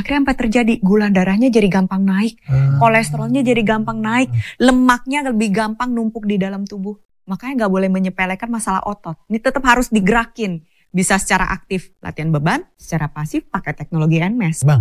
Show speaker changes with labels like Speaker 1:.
Speaker 1: Akhirnya apa terjadi? Gula darahnya jadi gampang naik, kolesterolnya jadi gampang naik, lemaknya lebih gampang numpuk di dalam tubuh. Makanya nggak boleh menyepelekan masalah otot. Ini tetap harus digerakin. Bisa secara aktif latihan beban, secara pasif pakai teknologi NMAS.
Speaker 2: Bang,